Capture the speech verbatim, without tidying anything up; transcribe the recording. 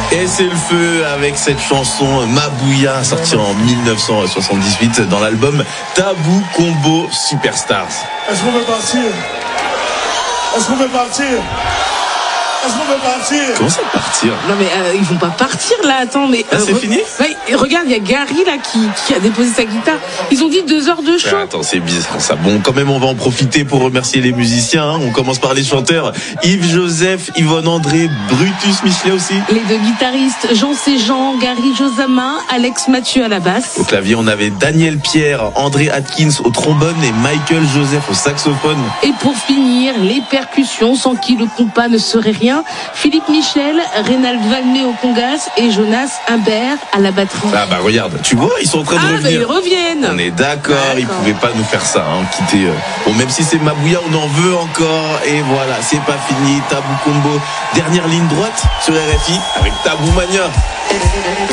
Et c'est le feu avec cette chanson Mabouya, sortie en dix-neuf cent soixante-dix-huit dans l'album Tabou Combo Superstars. Est-ce qu'on peut partir? Est-ce qu'on peut partir? Est-ce qu'on peut partir? Comment ça partir? Non mais euh, ils vont pas partir là, attends mais... Ah, euh, c'est re- fini? Ouais, et regarde, il y a Gary là qui, qui a déposé sa guitare. Ils ont dit deux heures de show. Ah, attends, c'est bizarre ça. Bon, quand même, on va en profiter pour remercier les musiciens. Hein. On commence par les chanteurs. Yves Joseph, Yvonne André, Brutus Michelet aussi. Les deux guitaristes, Jean Séjean, Gary Josama, Alex Mathieu à la basse. Au clavier, on avait Daniel Pierre, André Atkins au trombone et Michael Joseph au saxophone. Et pour finir, les percussions, sans qui le compas ne serait rien. Philippe Michel, Reynald Valnet au congas et Jonas Imbert à la batterie. Ah bah regarde, tu vois, ils sont en train de Ah, bah revenir. ils reviennent. On est d'accord, ils D'accord. pouvaient pas nous faire ça, hein, quitter. euh. Bon, même si c'est Mabouya, on en veut encore. Et voilà, c'est pas fini. Tabou Combo, dernière ligne droite sur R F I avec Tabou Mania.